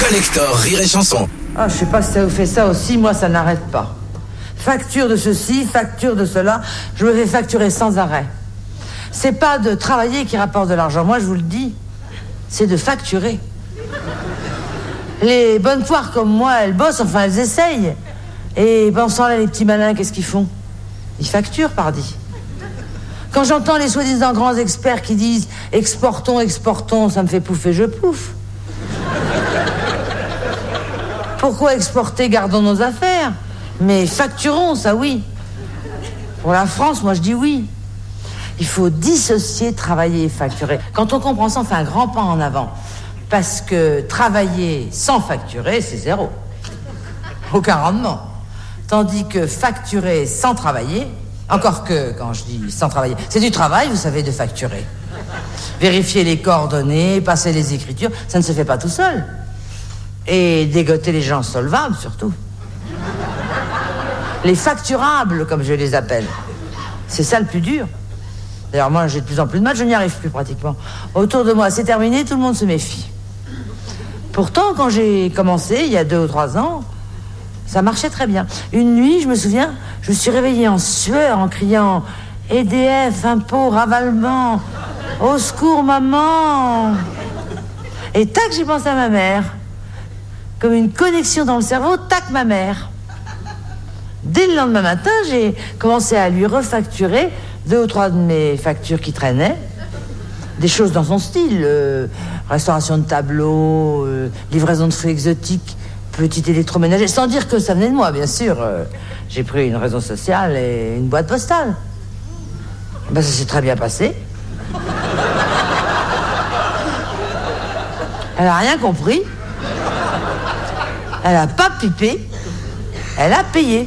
Collector Rire et Chanson. Ah, je sais pas si ça vous fait ça aussi, moi ça n'arrête pas. Facture de ceci, facture de cela, je me fais facturer sans arrêt. C'est pas de travailler qui rapporte de l'argent, moi je vous le dis, c'est de facturer. Les bonnes poires comme moi, elles bossent, enfin elles essayent. Et pendant ce temps-là, les petits malins, qu'est-ce qu'ils font? Ils facturent, pardi. Quand j'entends les soi-disant grands experts qui disent « exportons, exportons », ça me fait pouffer, je pouffe. Pourquoi exporter? Gardons nos affaires. Mais facturons, ça oui. Pour la France, moi je dis oui. Il faut dissocier travailler et facturer. Quand on comprend ça, on fait un grand pas en avant. Parce que travailler sans facturer, c'est zéro. Aucun rendement. Tandis que facturer sans travailler, encore que, quand je dis sans travailler, c'est du travail, vous savez, de facturer. Vérifier les coordonnées, passer les écritures, ça ne se fait pas tout seul. Et dégoter les gens solvables, surtout. Les facturables, comme je les appelle. C'est ça le plus dur. D'ailleurs, moi, j'ai de plus en plus de mal, je n'y arrive plus pratiquement. Autour de moi, c'est terminé, tout le monde se méfie. Pourtant, quand j'ai commencé, il y a 2 ou 3 ans, ça marchait très bien. Une nuit, je me souviens, je me suis réveillée en sueur, en criant « EDF, impôts, ravalement, au secours, maman !» Et tac, j'ai pensé à ma mère. Comme une connexion dans le cerveau, tac, ma mère. Dès le lendemain matin, j'ai commencé à lui refacturer 2 ou 3 de mes factures qui traînaient. Des choses dans son style, restauration de tableaux, livraison de fruits exotiques, petit électroménager, sans dire que ça venait de moi, bien sûr. J'ai pris une raison sociale et une boîte postale. Ben, ça s'est très bien passé. Elle a rien compris. Elle a pas pipé. Elle a payé.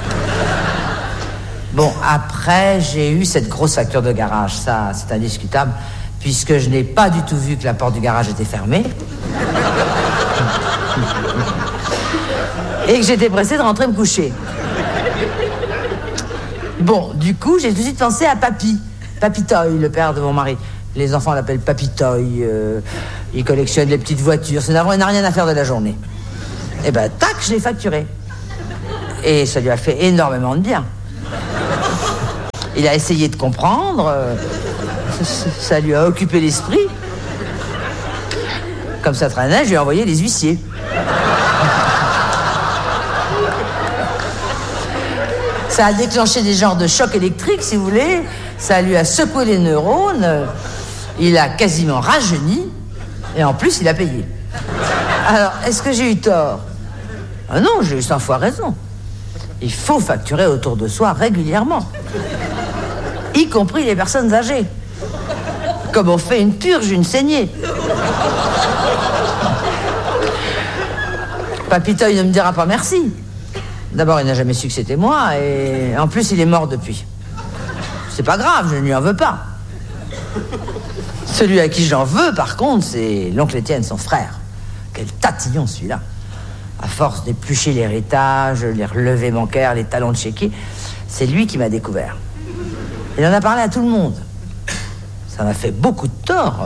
Bon, après, j'ai eu cette grosse facture de garage. Ça, c'est indiscutable, puisque je n'ai pas du tout vu que la porte du garage était fermée. Et que j'étais pressée de rentrer me coucher. Bon, du coup, j'ai tout de suite pensé à Papy. Papy Toy, le père de mon mari. Les enfants l'appellent Papy Toy. Il collectionne les petites voitures. Il n'a rien à faire de la journée. Et ben, tac, je l'ai facturé. Et ça lui a fait énormément de bien. Il a essayé de comprendre. Ça lui a occupé l'esprit. Comme ça traînait, je lui ai envoyé les huissiers. Ça a déclenché des genres de chocs électriques, si vous voulez. Ça lui a secoué les neurones. Il a quasiment rajeuni. Et en plus, il a payé. Alors, est-ce que j'ai eu tort? Ah non, j'ai eu 100 fois raison. Il faut facturer autour de soi régulièrement. Y compris les personnes âgées. Comme on fait une purge, une saignée. Papy Toy ne me dira pas merci. D'abord, il n'a jamais su que c'était moi, et en plus, il est mort depuis. C'est pas grave, je ne lui en veux pas. Celui à qui j'en veux, par contre, c'est l'oncle Étienne, son frère. Quel tatillon, celui-là. À force d'éplucher l'héritage, les relevés bancaires, les talons de chéquier, c'est lui qui m'a découvert. Il en a parlé à tout le monde. Ça m'a fait beaucoup de tort.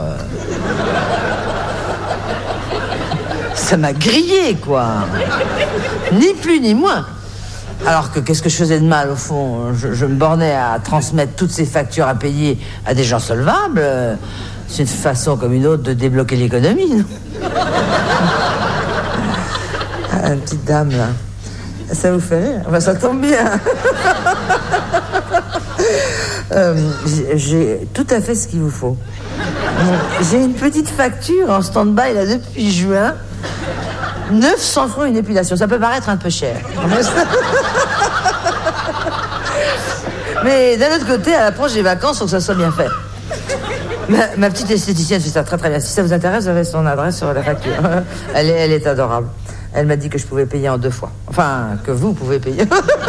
Ça m'a grillé, quoi. Ni plus ni moins. Alors que qu'est-ce que je faisais de mal, au fond? Je me bornais à transmettre toutes ces factures à payer à des gens solvables. C'est une façon comme une autre de débloquer l'économie, non? Ah, une petite dame, là. Ça vous fait rire? Enfin, ça tombe bien. J'ai tout à fait ce qu'il vous faut. J'ai une petite facture en stand-by, là, depuis juin. 900 francs une épilation. Ça peut paraître un peu cher. Mais d'un autre côté, à l'approche des vacances, il faut que ça soit bien fait. Ma petite esthéticienne fait ça très très bien. Si ça vous intéresse, vous avez son adresse sur la facture. Elle est adorable. Elle m'a dit que je pouvais payer en 2 fois. Enfin, que vous pouvez payer.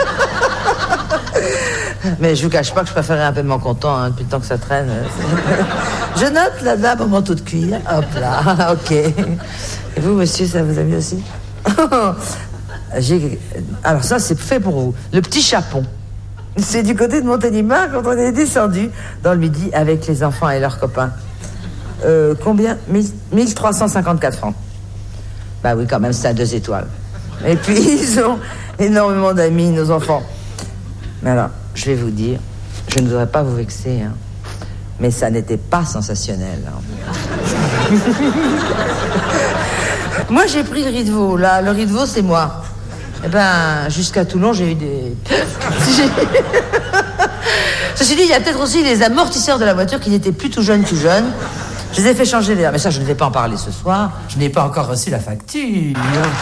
Mais je vous cache pas que je préférais un paiement comptant, hein, depuis le temps que ça traîne. Je note la dame au manteau de cuir. Hop là, ok. Et vous, monsieur, ça vous a mis aussi? Alors ça, c'est fait pour vous. Le petit chapon. C'est du côté de Montélimar quand on est descendu dans le Midi avec les enfants et leurs copains. Combien? 1354 francs. Bah oui, quand même, c'est à 2 étoiles. Et puis, ils ont énormément d'amis, nos enfants. Mais alors, je vais vous dire, je ne voudrais pas vous vexer, hein, mais ça n'était pas sensationnel. Hein. Moi, j'ai pris le riz de veau. Là, le riz de veau, c'est moi. Eh ben, jusqu'à Toulon, j'ai eu des... Ceci dit, il y a peut-être aussi les amortisseurs de la voiture qui n'étaient plus tout jeunes. Je les ai fait changer d'ailleurs, mais ça, je ne vais pas en parler ce soir. Je n'ai pas encore reçu la facture.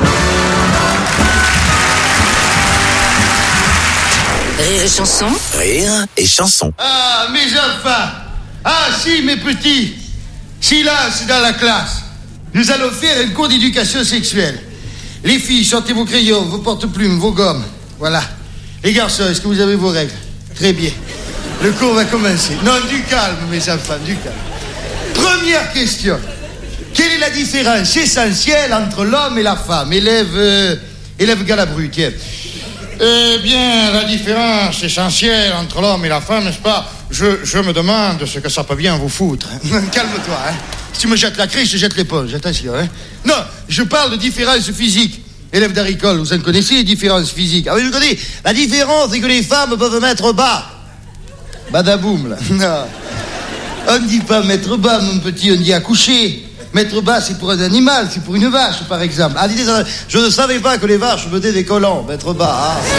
Rire et chanson. Rire et chanson. Ah, mes enfants. Ah, si, mes petits. Silence dans la classe. Nous allons faire un cours d'éducation sexuelle. Les filles, sortez vos crayons, vos porte-plumes, vos gommes. Voilà. Les garçons, est-ce que vous avez vos règles? Très bien. Le cours va commencer. Non, du calme, mes enfants, du calme. Première question. Quelle est la différence essentielle entre l'homme et la femme? Élève Galabru, tiens. Eh bien, la différence essentielle entre l'homme et la femme, n'est-ce pas? Je me demande ce que ça peut bien vous foutre. Calme-toi, hein. Si tu me jettes la craie, je te jette l'éponge, attention, hein. Non, je parle de différence physique. Élève d'Aricole, vous en connaissez les différences physiques? Ah oui, je connais. La différence, c'est que les femmes peuvent mettre bas. Badaboum, là. Non. On ne dit pas mettre bas, mon petit, on dit accoucher. Mettre bas, c'est pour un animal, c'est pour une vache, par exemple. Ah, je ne savais pas que les vaches mettaient des collants. Mettre bas, ah,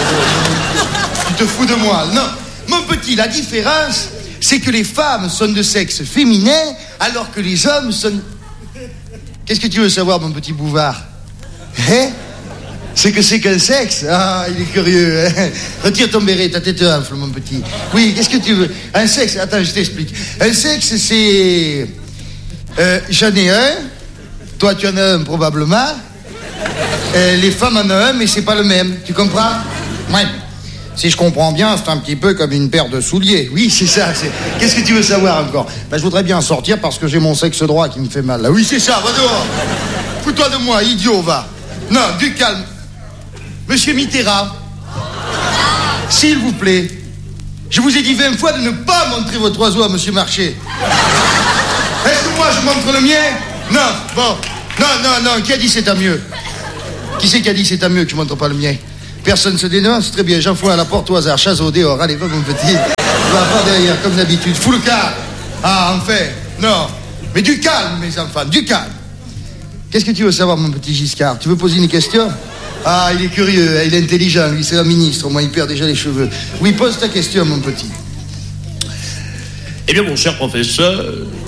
tu te fous de moi. Non, mon petit, la différence, c'est que les femmes sont de sexe féminin, alors que les hommes sont... Qu'est-ce que tu veux savoir, mon petit bouvard? Hein? C'est qu'un sexe? Ah, il est curieux, hein? Retire ton béret, ta tête enfle, mon petit. Oui, qu'est-ce que tu veux? Un sexe, attends, je t'explique. Un sexe, c'est... j'en ai un. Toi, tu en as un, probablement. Les femmes en ont un, mais c'est pas le même. Tu comprends? Oui. Si je comprends bien, c'est un petit peu comme une paire de souliers. Oui, c'est ça. Qu'est-ce que tu veux savoir encore? Ben, je voudrais bien sortir parce que j'ai mon sexe droit qui me fait mal. Là. Oui, c'est ça, va dehors. Fous-toi de moi, idiot, va. Non, du calme. Monsieur Mitterrand, s'il vous plaît, je vous ai dit 20 fois de ne pas montrer votre oiseau à Monsieur Marché. Est-ce que moi je montre le mien? Non, bon. Non, qui a dit c'est à mieux? Qui c'est qui a dit c'est à mieux que je montre pas le mien? Personne se dénonce? Très bien, j'envoie à la porte au hasard, chasse au dehors. Allez, va mon petit. Va pas derrière, comme d'habitude. Fous le calme. Ah, enfin, non. Mais du calme, mes enfants, du calme. Qu'est-ce que tu veux savoir, mon petit Giscard? Tu veux poser une question? Ah, il est curieux, il est intelligent, lui, c'est un ministre. Moi, il perd déjà les cheveux. Oui, pose ta question, mon petit. Eh bien, mon cher professeur,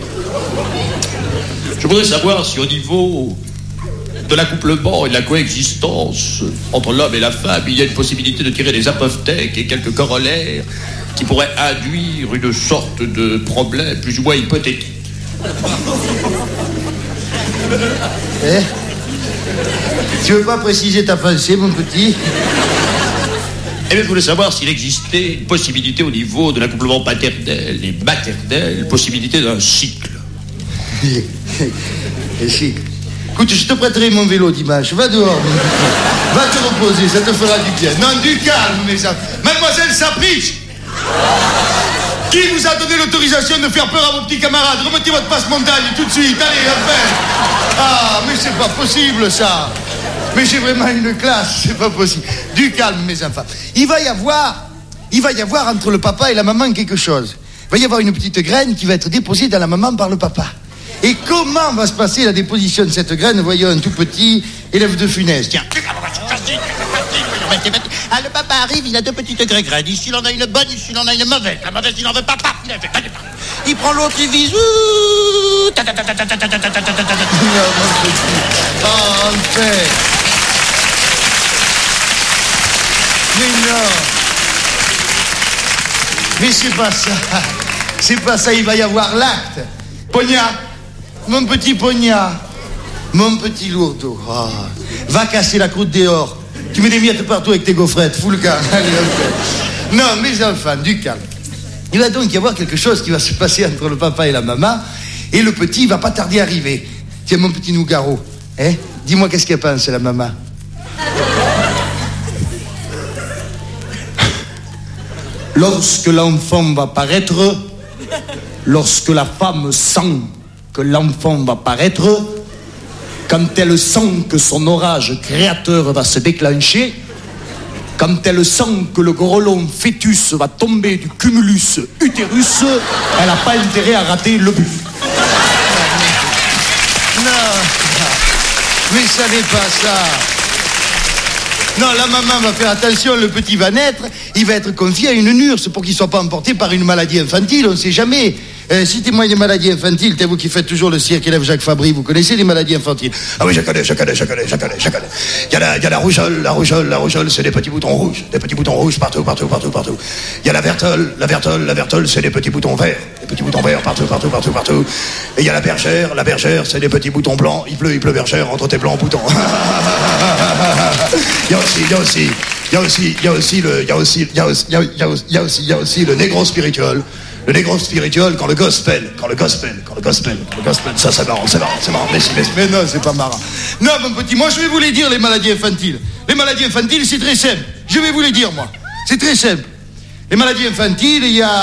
je voudrais savoir si au niveau de l'accouplement et de la coexistence entre l'homme et la femme, il y a une possibilité de tirer des apophthèques et quelques corollaires qui pourraient induire une sorte de problème plus ou moins hypothétique. Eh? Tu veux pas préciser ta pensée, mon petit? Eh bien, je voulais savoir s'il existait une possibilité au niveau de l'accouplement paternel et maternel, possibilité d'un cycle. Et cycle. Écoute, je te prêterai mon vélo dimanche. Va dehors, mon petit. Va te reposer, ça te fera du bien. Non, du calme, mes amis. Mademoiselle Sapriche, qui vous a donné l'autorisation de faire peur à vos petits camarades? Remettez votre passe-montagne tout de suite. Allez, enfin. Ah, mais c'est pas possible, ça. Mais j'ai vraiment une classe, c'est pas possible. Du calme, mes enfants. Il va y avoir entre le papa et la maman quelque chose. Il va y avoir une petite graine qui va être déposée dans la maman par le papa. Et comment va se passer la déposition de cette graine? Voyons, un tout petit élève de Funès. Tiens. Ah, le papa arrive, il a 2 petites graines. Ici, il en a une bonne, ici, il en a une mauvaise. La mauvaise, il en veut pas. Il prend l'autre, il vise. Non, mon petit. Oh, enfin. Mais non. Mais c'est pas ça. C'est pas ça, il va y avoir l'acte. Pognard. Mon petit pognard. Mon petit lourdeau. Oh. Va casser la croûte dehors. Tu mets des miettes partout avec tes gaufrettes. Fous le camp. Allez, okay. Non, mes enfants, du calme. Il va donc y avoir quelque chose qui va se passer entre le papa et la maman. Et le petit, il va pas tarder à arriver. Tiens, mon petit Nougaro. Hein? Dis-moi qu'est-ce qu'elle pense, la maman. Lorsque l'enfant va paraître, lorsque la femme sent que l'enfant va paraître, quand elle sent que son orage créateur va se déclencher, quand elle sent que le grelon fœtus va tomber du cumulus utérus, elle n'a pas intérêt à rater le but. Non, mais ça n'est pas ça. Non, la maman va faire attention, le petit va naître, il va être confié à une nurse pour qu'il ne soit pas emporté par une maladie infantile, on ne sait jamais. Citez-moi une maladie infantile, c'est vous qui faites toujours le cirque élève Jacques Fabry, vous connaissez les maladies infantiles? Ah oui, je connais. Il y a la rougeole, c'est des petits boutons rouges partout. Il y a la vertole, c'est des petits boutons verts partout. Et il y a la bergère, c'est des petits boutons blancs, il pleut bergère entre tes blancs boutons. Il y a aussi le négro spirituel. Le négro spirituel, quand le gospel, ça c'est marrant, mais non, c'est pas marrant. Non, mon petit, moi je vais vous les dire, les maladies infantiles. Les maladies infantiles, c'est très simple. Je vais vous les dire, moi. C'est très simple. Les maladies infantiles,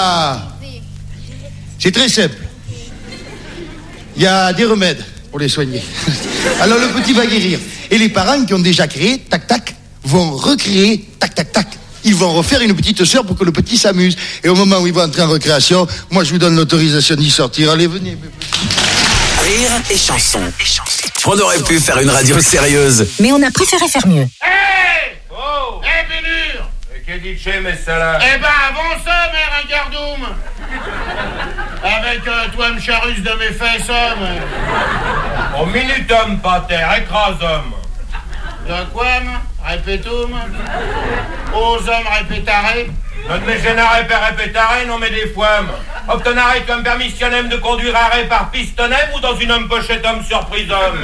c'est très simple. Il y a des remèdes pour les soigner. Alors le petit va guérir. Et les parents qui ont déjà créé, tac, vont recréer, tac. Ils vont refaire une petite sœur pour que le petit s'amuse. Et au moment où il va entrer en récréation, moi je vous donne l'autorisation d'y sortir. Allez, venez. Rire et chanson. On aurait pu faire une radio sérieuse. Mais on a préféré faire mieux. Hey! Oh! Hey, Bénur! Che dice messala? Eh ben, avant ça, mère, un gardoum! Avec toi, me charruse de mes fesses, homme! Au minutum, pater, écrasum! De quoi, répétum? Aux hommes répétarés? Non me génare per répétare, non mais des fois. Obtenarez comme permissionnem de conduire arrêt par pistonnem ou dans une homme pochette homme surprise homme?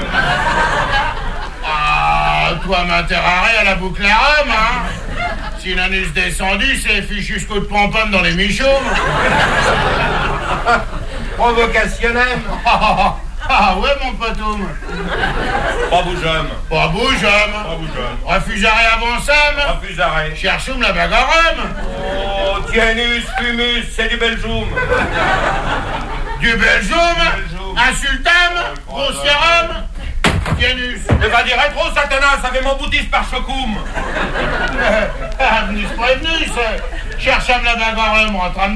Ah, toi m'interraré à la boucle à Rome, hein? Si l'anus descendu, c'est fichu jusqu'au de pompom dans les michaumes. Provocationnem. Ah ouais, mon potoum. Pas bougeum. Pas bougeum. Refuserai avant ça, Refuserai. Cherchoum la bague à Rome. Oh, tienus, fumus, c'est du Belgium. Du Belgium? Insultam? Grossierum? Tienus. Ne va dire rétro, Satanas, avec mon boutis par chocoum. Venus prévenus, chercham la bague à Rome, rentre